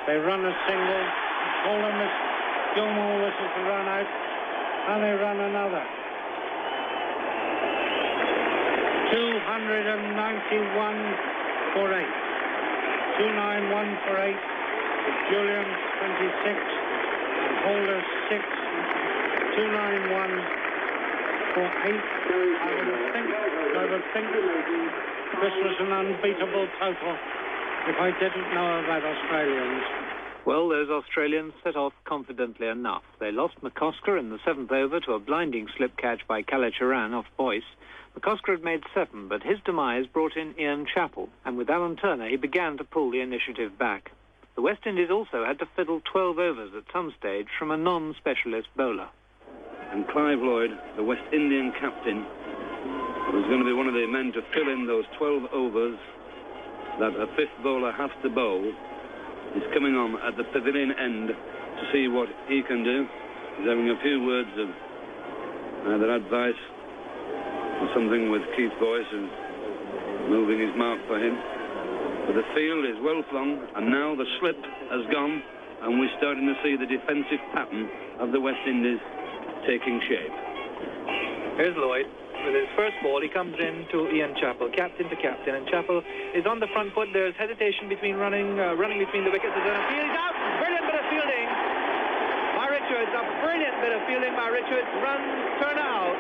They run a single. Gilmore wishes to run out, and they run another. 291 for 8. 291 for 8. With Julian 26 and Holder 6. 291 for 8. I would think this was an unbeatable total if I didn't know about Australians. Well, those Australians set off confidently enough. They lost McCosker in the 7th over to a blinding slip catch by Kallicharran off Boyce. McCosker had made 7, but his demise brought in Ian Chappell, and with Alan Turner he began to pull the initiative back. The West Indies also had to fiddle 12 overs at some stage from a non-specialist bowler. And Clive Lloyd, the West Indian captain, was going to be one of the men to fill in those 12 overs that a fifth bowler has to bowl. He's coming on at the pavilion end to see what he can do. He's having a few words of either advice or something with Keith Boyce, who's moving his mark for him. But the field is well flung, and now the slip has gone, and we're starting to see the defensive pattern of the West Indies taking shape. Here's Lloyd. With his first ball, he comes in to Ian Chappell, captain to captain, and Chappell is on the front foot. There's hesitation between running between the wickets. There's a field out. Brilliant bit of fielding by Richards. A brilliant bit of fielding by Richards. Runs turn out.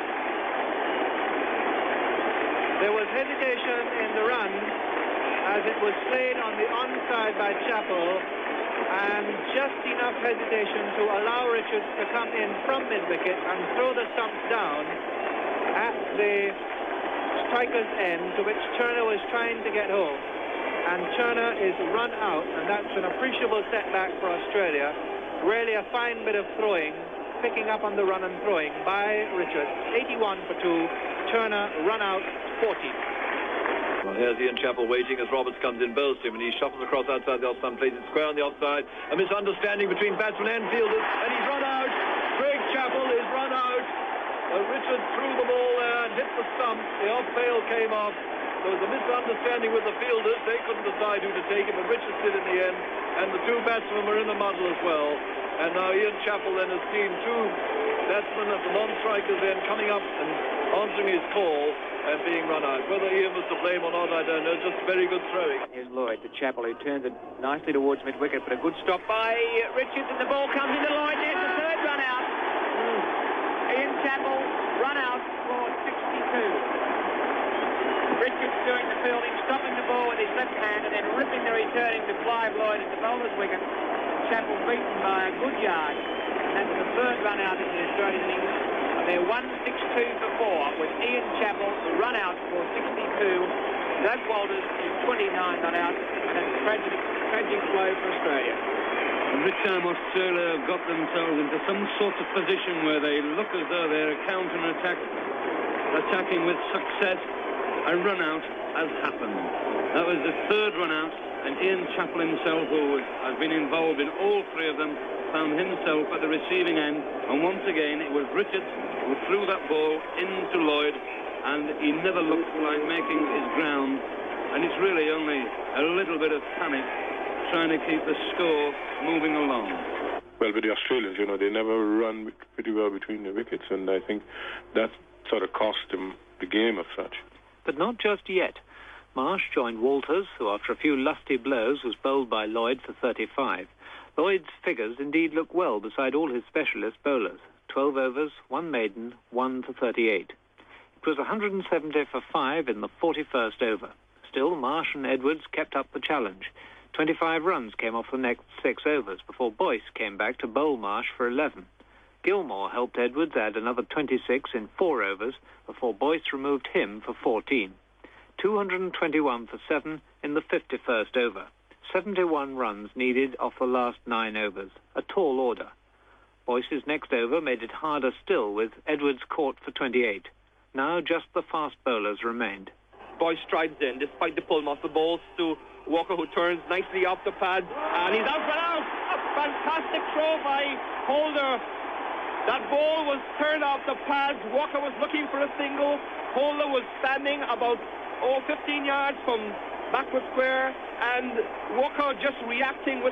There was hesitation in the run as it was played on the onside by Chappell, and just enough hesitation to allow Richards to come in from mid-wicket and throw the stumps down at the striker's end, to which Turner was trying to get home, and Turner is run out, and that's an appreciable setback for Australia. Really a fine bit of throwing, picking up on the run and throwing by Richards. 81 for 2. Turner run out 40. Well, here's Ian Chappell waiting as Roberts comes in, bowls to him, and he shuffles across outside the off-stump, plays it square on the offside. A misunderstanding between batsmen and fielders, and he's run out. Craig Chappell is run out. Richards threw the ball there and hit the stump. The off-bail came off. There was a misunderstanding with the fielders. They couldn't decide who to take it, but Richards did in the end. And the two batsmen were in the muddle as well. And now Ian Chappell then has seen two batsmen at the non-strikers end coming up and answering his call and being run out. Whether Ian was to blame or not, I don't know. Just very good throwing. Here's Lloyd to Chappell, who turns it nicely towards mid-wicket, but a good stop by Richards, and the ball comes into Lloyd. There's the third run out. Ian Chappell run out for 62. Richards doing the fielding, stopping the ball with his left hand and then ripping the return into Clive Lloyd at the bowler's wicket. Chappell beaten by a good yard. And that's the third run out in the Australian innings. And they're 162 for 4 with Ian Chappell run out for 62. Doug Walters is 29 not out, and it's a tragic blow for Australia. And this time Australia have got themselves into some sort of position where they look as though they're attacking with success. A run out has happened. That was the third run out, and Ian Chappell himself, who has been involved in all three of them, found himself at the receiving end, and once again it was Richards who threw that ball into Lloyd, and he never looked like making his ground, and it's really only a little bit of panic trying to keep the score moving along. Well, with the Australians, they never run pretty well between the wickets, and I think that sort of cost them the game as such. But not just yet. Marsh joined Walters, who after a few lusty blows was bowled by Lloyd for 35. Lloyd's figures indeed look well beside all his specialist bowlers. 12 overs, 1 maiden, 1 for 38. It was 170 for 5 in the 41st over. Still, Marsh and Edwards kept up the challenge. 25 runs came off the next 6 overs before Boyce came back to bowl Marsh for 11. Gilmore helped Edwards add another 26 in 4 overs before Boyce removed him for 14. 221 for 7 in the 51st over. 71 runs needed off the last 9 overs. A tall order. Boyce's next over made it harder still, with Edwards caught for 28. Now just the fast bowlers remained. Boyce strides in despite the pull off the balls to Walker, who turns nicely off the pads, and he's out for out. A fantastic throw by Holder. That ball was turned off the pads. Walker was looking for a single. Holder was standing about 15 yards from backward square, and Walker just reacting with